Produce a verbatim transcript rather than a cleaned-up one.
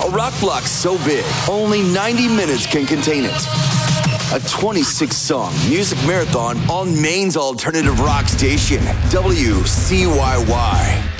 A rock block so big, only ninety minutes can contain it. A twenty-six song music marathon on Maine's alternative rock station, W C Y Y.